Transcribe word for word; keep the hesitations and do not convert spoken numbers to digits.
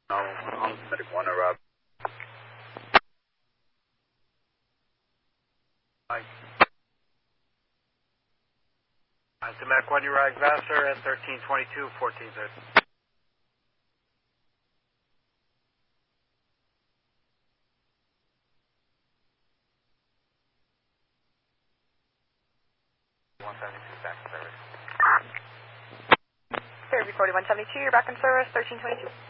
No, I'm Medic one, Rob. Hi. I'm to Mac one, Uriah Vassar at thirteen twenty-two, fourteen thirty. one seventy-two, back in service. Fairview forty-one seventy-two, you're back in service, thirteen twenty-two.